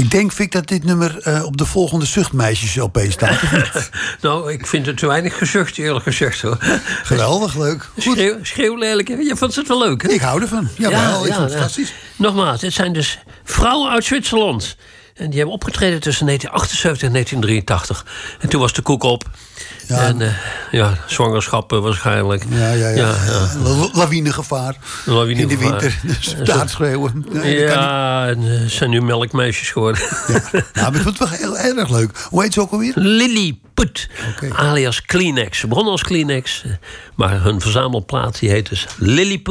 Ik denk, Vic, dat dit nummer op de volgende Zuchtmeisjes-LP staat. Nou, ik vind het te weinig gezucht, eerlijk gezegd, hoor. Geweldig, leuk. Goed. Schreeuw lelijk. Je vond het wel leuk, hè? Ik hou ervan. Jawel, ik vond het fantastisch. Nogmaals, dit zijn dus vrouwen uit Zwitserland. En die hebben opgetreden tussen 1978 en 1983. En toen was de koek op. Ja. En zwangerschap waarschijnlijk. Ja. Lawinegevaar. In de winter. Dus staatsschreeuwen. En zijn nu melkmeisjes geworden. Ja. Nou, ik vond het wel heel erg leuk. Hoe heet ze ook alweer? Lilliput. Alias Kleenex. Ze begonnen als Kleenex. Maar hun verzamelplaat die heet dus Lilliput.